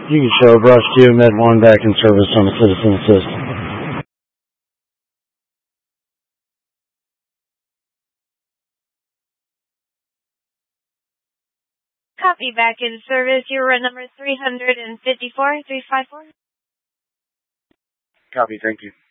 You can show Brush 2, Med 1 back in service on the Citizen Assist. Copy, back in service. Your run number 354-354. Copy, thank you.